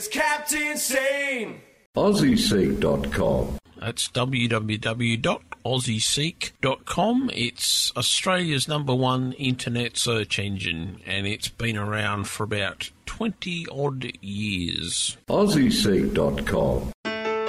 It's Captain Sane. AussieSeek.com. That's www.aussieseek.com. It's Australia's #1 internet search engine, and it's been around for about 20-odd years. AussieSeek.com.